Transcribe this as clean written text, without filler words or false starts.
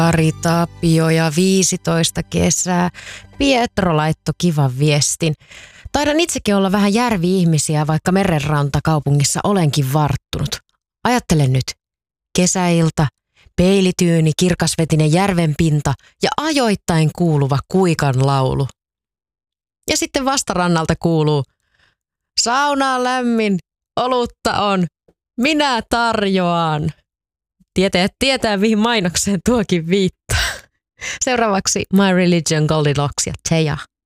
Ari Tapio ja 15 kesää. Pietro laittoi kivan viestin. Taidan itsekin olla vähän järvi-ihmisiä, vaikka merenranta kaupungissa olenkin varttunut. Ajattele nyt. Kesäilta, peilityyni, kirkasvetinen järvenpinta ja ajoittain kuuluva kuikan laulu. Ja sitten vastarannalta kuuluu: sauna on lämmin, olutta on, minä tarjoan. Tietäjät tietää, mihin mainokseen tuokin viittaa. Seuraavaksi My Religion, Goldilocks ja Teja.